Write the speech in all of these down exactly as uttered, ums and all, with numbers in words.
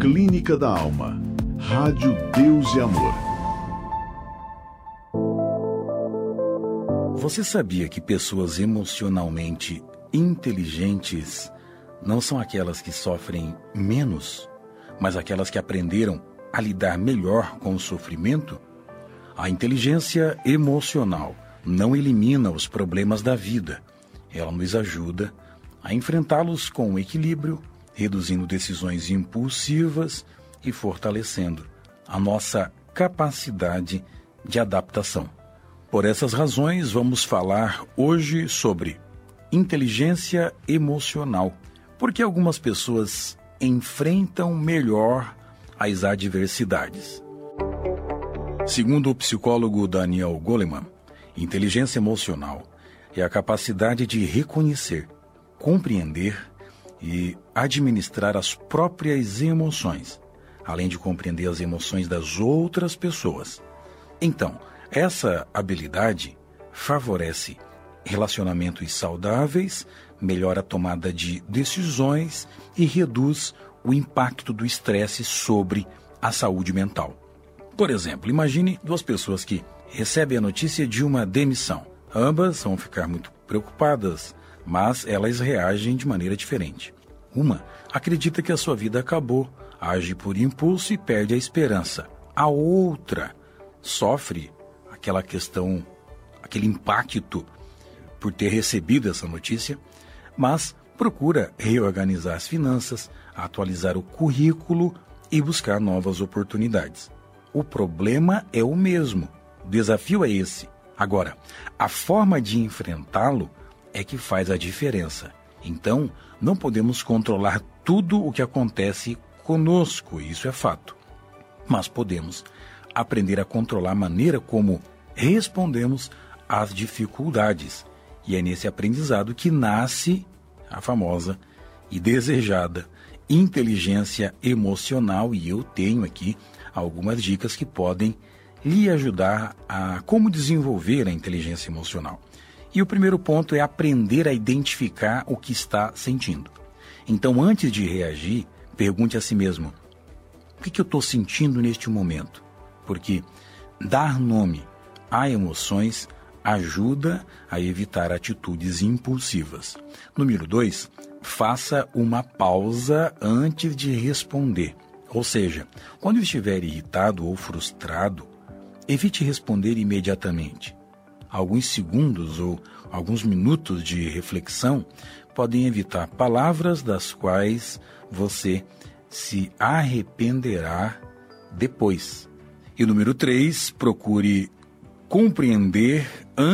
Clínica da Alma. Rádio Deus e Amor. Você sabia que pessoas emocionalmente inteligentes não são aquelas que sofrem menos, mas aquelas que aprenderam a lidar melhor com o sofrimento? A inteligência emocional não elimina os problemas da vida. Ela nos ajuda a enfrentá-los com equilíbrio, reduzindo decisões impulsivas e fortalecendo a nossa capacidade de adaptação. Por essas razões, vamos falar hoje sobre inteligência emocional, porque algumas pessoas enfrentam melhor as adversidades. Segundo o psicólogo Daniel Goleman, inteligência emocional é a capacidade de reconhecer, compreender e administrar as próprias emoções, além de compreender as emoções das outras pessoas. Então, essa habilidade favorece relacionamentos saudáveis, melhora a tomada de decisões e reduz o impacto do estresse sobre a saúde mental. Por exemplo, imagine duas pessoas que recebem a notícia de uma demissão. Ambas vão ficar muito preocupadas, mas elas reagem de maneira diferente. Uma acredita que a sua vida acabou, age por impulso e perde a esperança. A outra sofre aquela questão, aquele impacto por ter recebido essa notícia, mas procura reorganizar as finanças, atualizar o currículo e buscar novas oportunidades. O problema é o mesmo, o desafio é esse. Agora, a forma de enfrentá-lo é que faz a diferença. Então, não podemos controlar tudo o que acontece conosco, isso é fato. Mas podemos aprender a controlar a maneira como respondemos às dificuldades. E é nesse aprendizado que nasce a famosa e desejada inteligência emocional. E eu tenho aqui algumas dicas que podem lhe ajudar a como desenvolver a inteligência emocional. E o primeiro ponto é aprender a identificar o que está sentindo. Então, antes de reagir, pergunte a si mesmo: o que, que eu estou sentindo neste momento? Porque dar nome a emoções ajuda a evitar atitudes impulsivas. Número dois, faça uma pausa antes de responder. Ou seja, quando estiver irritado ou frustrado, evite responder imediatamente. Alguns segundos ou alguns minutos de reflexão podem evitar palavras das quais você se arrependerá depois. E número três, procure compreender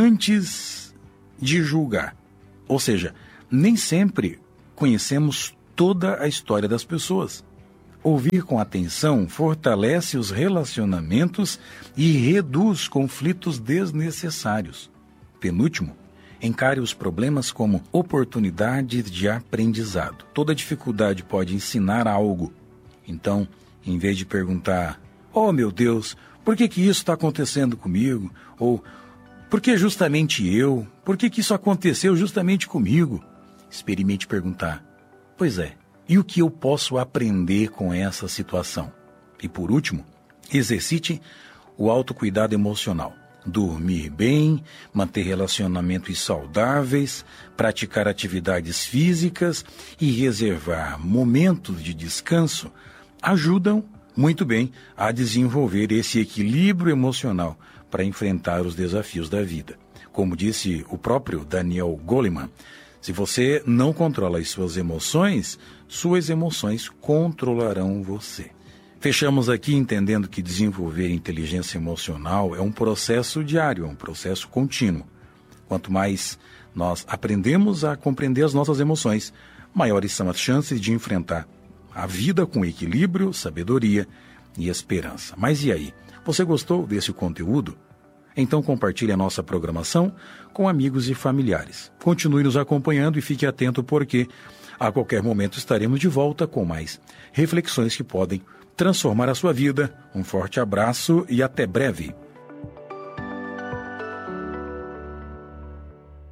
antes de julgar. Ou seja, nem sempre conhecemos toda a história das pessoas. Ouvir com atenção fortalece os relacionamentos e reduz conflitos desnecessários. Penúltimo, encare os problemas como oportunidades de aprendizado. Toda dificuldade pode ensinar algo. Então, em vez de perguntar: oh meu Deus, por que que isso está acontecendo comigo? Ou, por que justamente eu? Por que que isso aconteceu justamente comigo? Experimente perguntar: pois é, e o que eu posso aprender com essa situação? E por último, exercite o autocuidado emocional. Dormir bem, manter relacionamentos saudáveis, praticar atividades físicas e reservar momentos de descanso ajudam muito bem a desenvolver esse equilíbrio emocional para enfrentar os desafios da vida. Como disse o próprio Daniel Goleman, se você não controla as suas emoções, suas emoções controlarão você. Fechamos aqui entendendo que desenvolver inteligência emocional é um processo diário, é um processo contínuo. Quanto mais nós aprendemos a compreender as nossas emoções, maiores são as chances de enfrentar a vida com equilíbrio, sabedoria e esperança. Mas e aí? Você gostou desse conteúdo? Então compartilhe a nossa programação com amigos e familiares. Continue nos acompanhando e fique atento porque a qualquer momento estaremos de volta com mais reflexões que podem transformar a sua vida. Um forte abraço e até breve.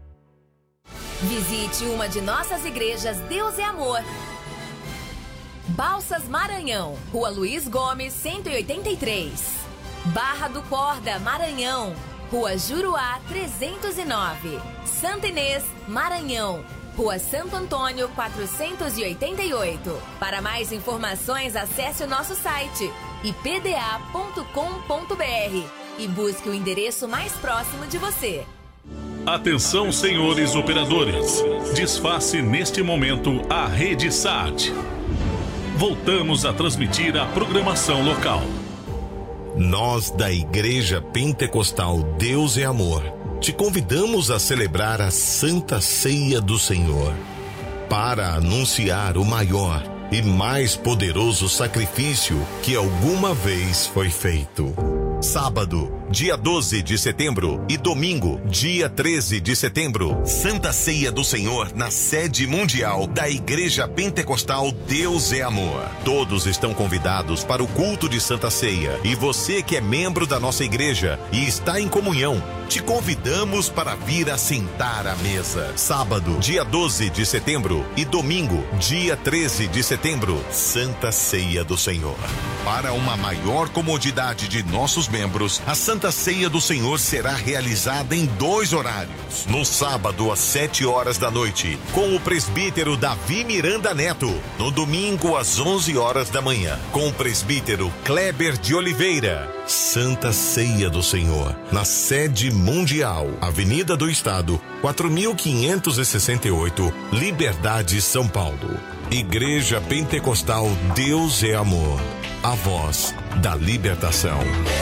Visite uma de nossas igrejas Deus é Amor. Balsas Maranhão, Rua Luiz Gomes, cento e oitenta e três. Barra do Corda, Maranhão, Rua Juruá, trezentos e nove. Santa Inês, Maranhão, Rua Santo Antônio, quatrocentos e oitenta e oito. Para mais informações, acesse o nosso site i p d a ponto com ponto b r e busque o endereço mais próximo de você. Atenção, senhores operadores. Desface neste momento a rede S A T. Voltamos a transmitir a programação local. Nós, da Igreja Pentecostal Deus é Amor, te convidamos a celebrar a Santa Ceia do Senhor para anunciar o maior e mais poderoso sacrifício que alguma vez foi feito. Sábado, dia doze de setembro e domingo, dia treze de setembro, Santa Ceia do Senhor na sede mundial da Igreja Pentecostal Deus é Amor. Todos estão convidados para o culto de Santa Ceia e você que é membro da nossa igreja e está em comunhão, te convidamos para vir assentar à mesa. Sábado, dia doze de setembro e domingo, dia treze de setembro, Santa Ceia do Senhor. Para uma maior comodidade de nossos membros, a Santa Ceia do Senhor será realizada em dois horários. No sábado, às sete horas da noite, com o presbítero Davi Miranda Neto. No domingo, às onze horas da manhã, com o presbítero Kleber de Oliveira. Santa Ceia do Senhor, na sede mundial, Avenida do Estado, quatro mil quinhentos e sessenta e oito, Liberdade, São Paulo. Igreja Pentecostal Deus é Amor, a voz da libertação.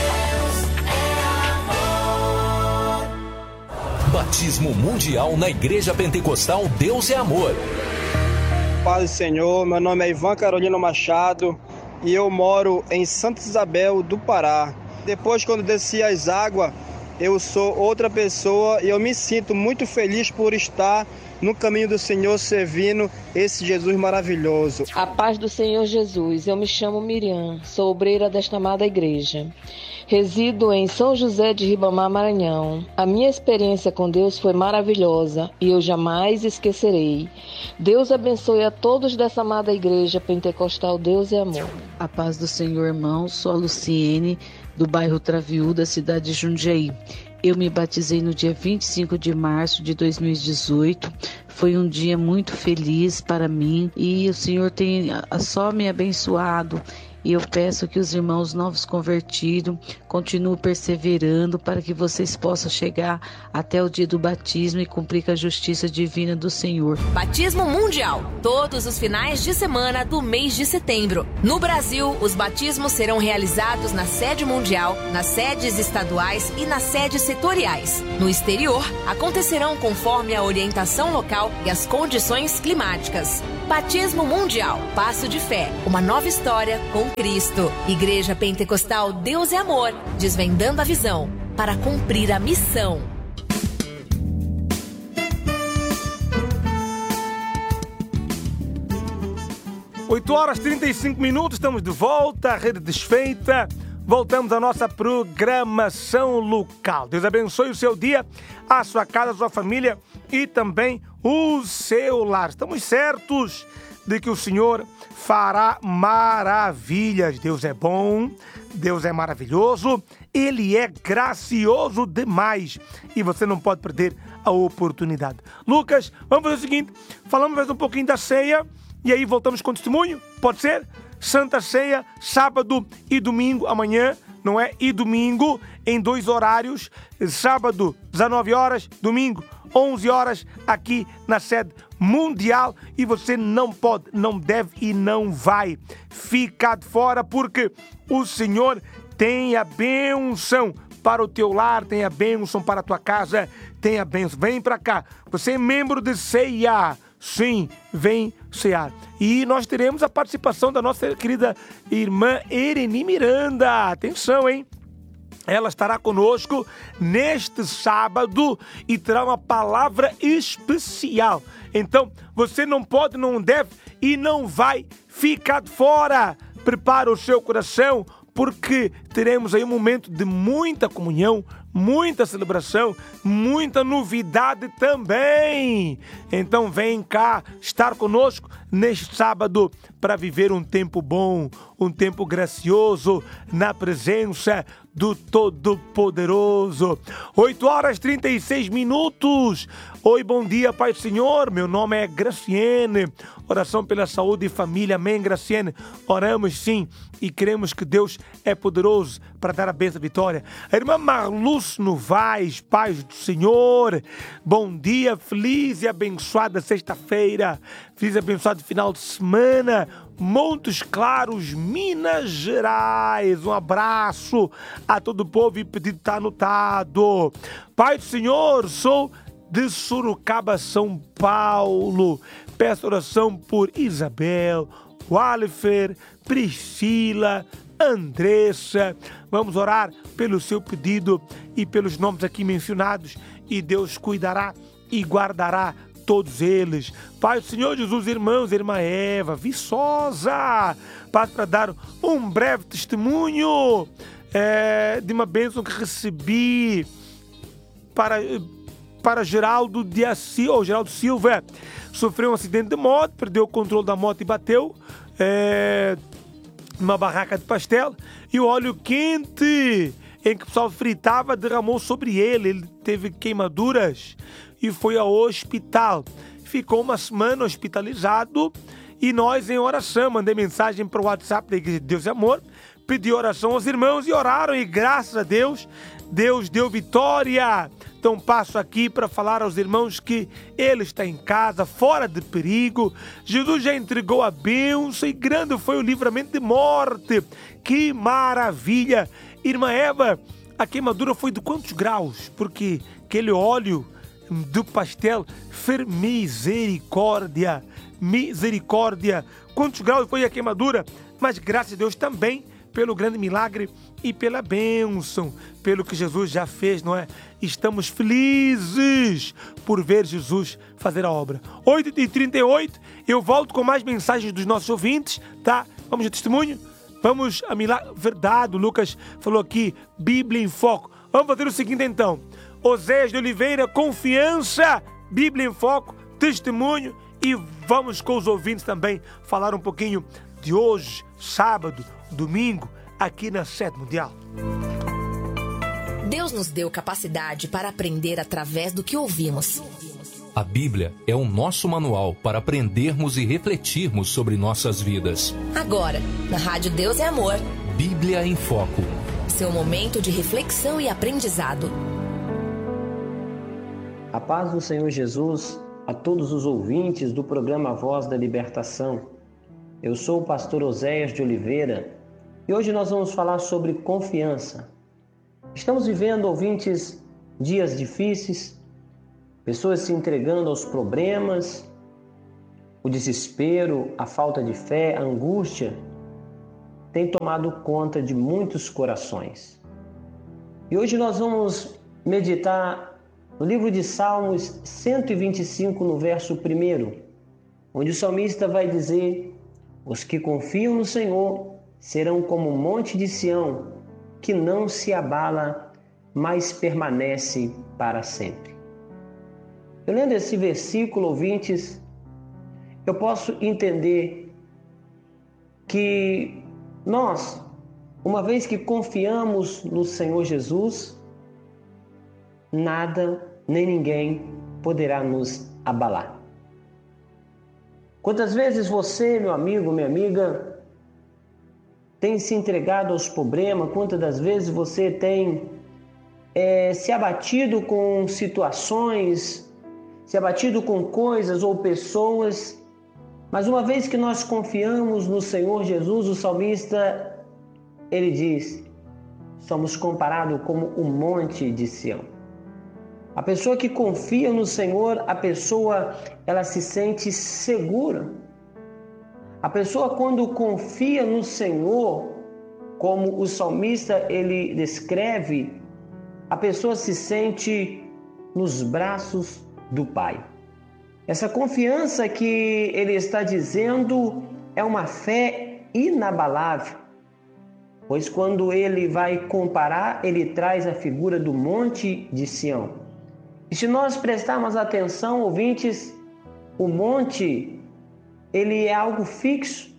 Batismo Mundial na Igreja Pentecostal Deus é Amor. Paz do Senhor, meu nome é Ivan Carolino Machado e eu moro em Santa Isabel do Pará. Depois, quando desci as águas, eu sou outra pessoa e eu me sinto muito feliz por estar no caminho do Senhor, servindo esse Jesus maravilhoso. A paz do Senhor Jesus. Eu me chamo Miriam, sou obreira desta amada igreja. Resido em São José de Ribamar, Maranhão. A minha experiência com Deus foi maravilhosa e eu jamais esquecerei. Deus abençoe a todos dessa amada igreja pentecostal Deus é Amor. A paz do Senhor, irmão. Sou a Luciene, do bairro Traviú, da cidade de Jundiaí. Eu me batizei no dia vinte e cinco de março de dois mil e dezoito. Foi um dia muito feliz para mim e o Senhor tem só me abençoado. E eu peço que os irmãos novos convertidos continuem perseverando para que vocês possam chegar até o dia do batismo e cumprir com a justiça divina do Senhor. Batismo Mundial, todos os finais de semana do mês de setembro. No Brasil, os batismos serão realizados na sede mundial, nas sedes estaduais e nas sedes setoriais. No exterior, acontecerão conforme a orientação local e as condições climáticas. Batismo Mundial, passo de fé, uma nova história com Cristo. Igreja Pentecostal Deus é Amor, desvendando a visão para cumprir a missão. oito horas e trinta e cinco minutos, estamos de volta, a rede desfeita. Voltamos à nossa programação local. Deus abençoe o seu dia, a sua casa, a sua família e também o seu lar. Estamos certos de que o Senhor fará maravilhas. Deus é bom, Deus é maravilhoso, Ele é gracioso demais e você não pode perder a oportunidade. Lucas, vamos fazer o seguinte, falamos mais um pouquinho da ceia e aí voltamos com o testemunho, pode ser? Santa Ceia, sábado e domingo, amanhã, não é? E domingo, em dois horários, sábado, dezenove horas, domingo, onze horas, aqui na sede mundial. E você não pode, não deve e não vai ficar de fora, porque o Senhor tem a bênção para o teu lar, tem a bênção para a tua casa, tem a bênção. Vem para cá, você é membro de ceia. Sim, vem cear. E nós teremos a participação da nossa querida irmã Ereni Miranda. Atenção, hein? Ela estará conosco neste sábado e terá uma palavra especial. Então, você não pode, não deve e não vai ficar de fora. Prepara o seu coração, porque teremos aí um momento de muita comunhão, muita celebração, muita novidade também. Então vem cá estar conosco neste sábado para viver um tempo bom, um tempo gracioso na presença do Todo-Poderoso. oito horas e trinta e seis minutos. Oi, bom dia, Pai do Senhor. Meu nome é Graciene. Oração pela saúde e família. Amém, Graciene. Oramos sim e cremos que Deus é poderoso para dar a bênção, a vitória. A irmã Marluce Novaes, paz do Senhor. Bom dia, feliz e abençoada sexta-feira. Feliz e abençoado final de semana. Montes Claros, Minas Gerais. Um abraço a todo o povo e pedido está anotado. Pai do Senhor, sou de Sorocaba, São Paulo. Peço oração por Isabel, Walifer, Priscila, Andressa. Vamos orar pelo seu pedido e pelos nomes aqui mencionados e Deus cuidará e guardará todos eles. Pai do Senhor Jesus, irmãos, irmã Eva, Viçosa, para dar um breve testemunho é, de uma bênção que recebi para, para Geraldo, de Assis, ou Geraldo Silva. Sofreu um acidente de moto, perdeu o controle da moto e bateu é, numa barraca de pastel, e o óleo quente em que o pessoal fritava derramou sobre ele. Ele teve queimaduras e foi ao hospital. Ficou uma semana hospitalizado e nós em oração, mandei mensagem para o WhatsApp da Igreja de Deus e Amor, pedi oração aos irmãos e oraram, e graças a Deus, Deus deu vitória. Então passo aqui para falar aos irmãos que ele está em casa, fora de perigo. Jesus já entregou a bênção e grande foi o livramento de morte. Que maravilha! Irmã Eva, a queimadura foi de quantos graus? Porque aquele óleo do pastel, fer misericórdia, misericórdia. Quantos graus foi a queimadura? Mas graças a Deus também pelo grande milagre e pela bênção, pelo que Jesus já fez, não é? Estamos felizes por ver Jesus fazer a obra. oito e trinta e oito, eu volto com mais mensagens dos nossos ouvintes, tá? Vamos de testemunho? Vamos a milagre. Verdade, o Lucas falou aqui, Bíblia em Foco. Vamos fazer o seguinte então. Oséias de Oliveira, confiança, Bíblia em Foco, testemunho, e vamos com os ouvintes também falar um pouquinho de hoje, sábado, domingo, aqui na Sede Mundial. Deus nos deu capacidade para aprender através do que ouvimos. A Bíblia é o nosso manual para aprendermos e refletirmos sobre nossas vidas. Agora, na Rádio Deus é Amor, Bíblia em Foco. Seu momento de reflexão e aprendizado. A paz do Senhor Jesus a todos os ouvintes do programa Voz da Libertação. Eu sou o pastor Oséias de Oliveira e hoje nós vamos falar sobre confiança. Estamos vivendo, ouvintes, dias difíceis, pessoas se entregando aos problemas, o desespero, a falta de fé, a angústia tem tomado conta de muitos corações. E hoje nós vamos meditar no livro de Salmos cento e vinte e cinco, no verso primeiro, onde o salmista vai dizer: os que confiam no Senhor serão como o monte de Sião, que não se abala, mas permanece para sempre. Eu lendo esse versículo, ouvintes, eu posso entender que nós, uma vez que confiamos no Senhor Jesus, nada nem ninguém poderá nos abalar. Quantas vezes você, meu amigo, minha amiga, tem se entregado aos problemas? Quantas das vezes você tem é, se abatido com situações, se abatido com coisas ou pessoas? Mas uma vez que nós confiamos no Senhor Jesus, o salmista, ele diz, somos comparados como o monte de Sião. A pessoa que confia no Senhor, a pessoa, ela se sente segura. A pessoa, quando confia no Senhor, como o salmista ele descreve, a pessoa se sente nos braços do Pai. Essa confiança que ele está dizendo é uma fé inabalável, pois quando ele vai comparar, ele traz a figura do monte de Sião. E se nós prestarmos atenção, ouvintes, o monte ele é algo fixo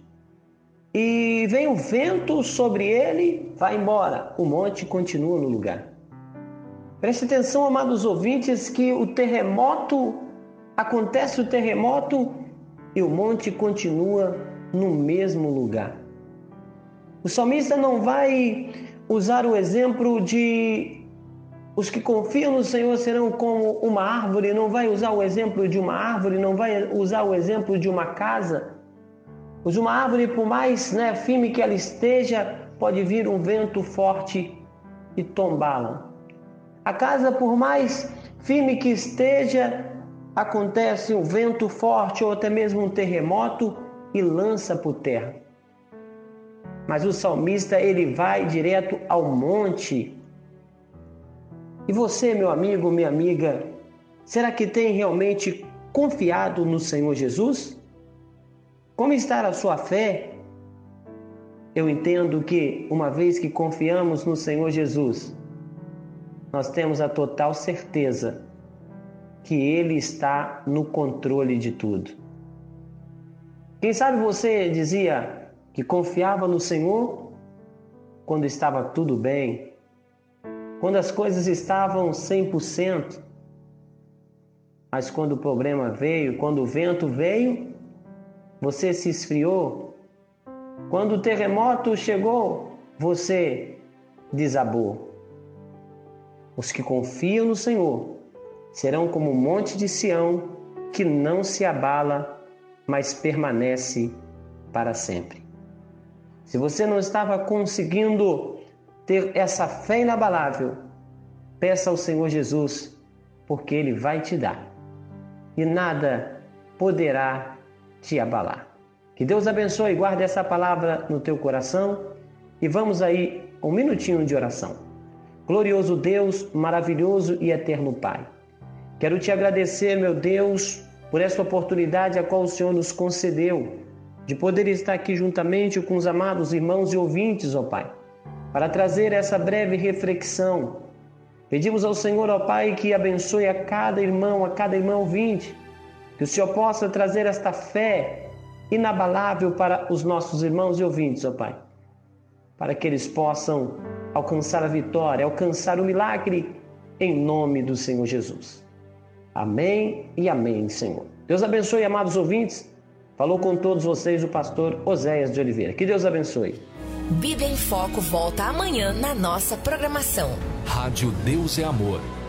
e vem o vento sobre ele, vai embora, o monte continua no lugar. Preste atenção, amados ouvintes, que o terremoto, acontece o terremoto e o monte continua no mesmo lugar. O salmista não vai usar o exemplo de os que confiam no Senhor serão como uma árvore, não vai usar o exemplo de uma árvore, não vai usar o exemplo de uma casa. Pois uma árvore, por mais né, firme que ela esteja, pode vir um vento forte e tombá-la. A casa, por mais firme que esteja, acontece um vento forte ou até mesmo um terremoto e lança por terra. Mas o salmista, ele vai direto ao monte. E você, meu amigo, minha amiga, será que tem realmente confiado no Senhor Jesus? Como está a sua fé? Eu entendo que, uma vez que confiamos no Senhor Jesus, nós temos a total certeza que Ele está no controle de tudo. Quem sabe você dizia que confiava no Senhor quando estava tudo bem, quando as coisas estavam cem por cento, mas quando o problema veio, quando o vento veio, você se esfriou. Quando o terremoto chegou, você desabou. Os que confiam no Senhor serão como o monte de Sião, que não se abala, mas permanece para sempre. Se você não estava conseguindo ter essa fé inabalável, peça ao Senhor Jesus, porque Ele vai te dar. E nada poderá te abalar. Que Deus abençoe e guarde essa palavra no teu coração. E vamos aí um minutinho de oração. Glorioso Deus, maravilhoso e eterno Pai. Quero te agradecer, meu Deus, por essa oportunidade a qual o Senhor nos concedeu, de poder estar aqui juntamente com os amados irmãos e ouvintes, ó Pai, para trazer essa breve reflexão. Pedimos ao Senhor, ó Pai, que abençoe a cada irmão, a cada irmão ouvinte, que o Senhor possa trazer esta fé inabalável para os nossos irmãos e ouvintes, ó Pai, para que eles possam alcançar a vitória, alcançar o milagre, em nome do Senhor Jesus. Amém e amém, Senhor. Deus abençoe, amados ouvintes. Falou com todos vocês o pastor Oséias de Oliveira. Que Deus abençoe. Bíblia em Foco volta amanhã na nossa programação. Rádio Deus é Amor.